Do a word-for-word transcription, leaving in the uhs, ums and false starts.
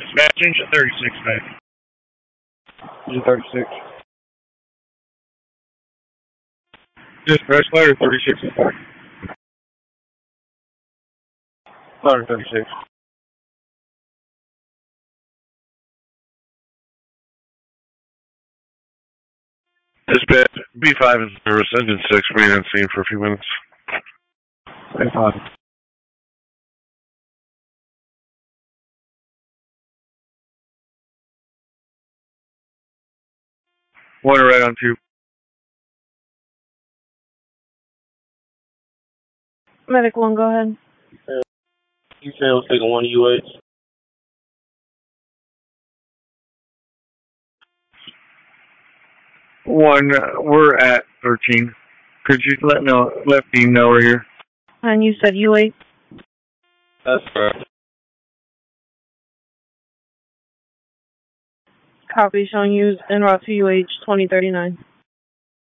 Dispatch engine thirty-six back. Engine thirty-six. Dispatch ladder thirty-six is back. Ladder thirty-six. Dispatch B five in service, engine six, remain on scene for a few minutes. B five. One right on two. Medic one, go ahead. You say I'm taking one U H. One, uh, we're at thirteen. Could you let know, let me know we're here? And you said U eight? That's correct. Copy, showing you en route to U H twenty thirty-nine.